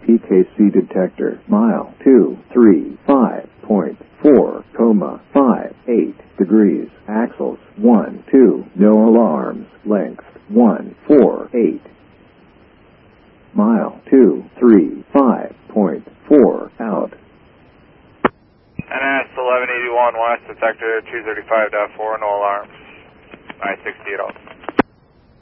PKC detector. Mile 235.4,58 degrees. Axles 1, 2. No alarms. Length 148. Mile 235.4 out. NS 1181 West, detector 235.4, no alarms. I-60 at all.